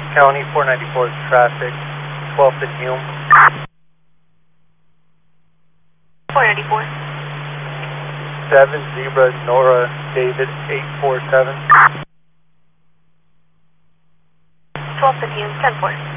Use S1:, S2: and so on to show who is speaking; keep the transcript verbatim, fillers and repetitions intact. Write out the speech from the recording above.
S1: County four ninety-four traffic, twelfth and Hume.
S2: four ninety-four.
S1: seven Zebra Nora David eight four seven.
S2: twelfth and Hume, ten four.